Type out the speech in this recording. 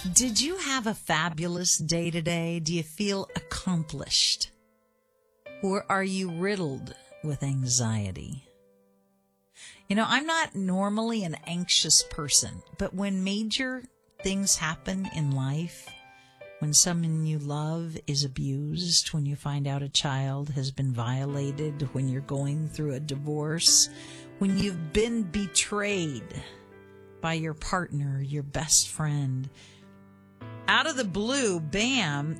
Did you have a fabulous day today? Do you feel accomplished? Or are you riddled with anxiety? You know, I'm not normally an anxious person, but when major things happen in life, when someone you love is abused, when you find out a child has been violated, when you're going through a divorce, when you've been betrayed by your partner, your best friend, out of the blue, bam,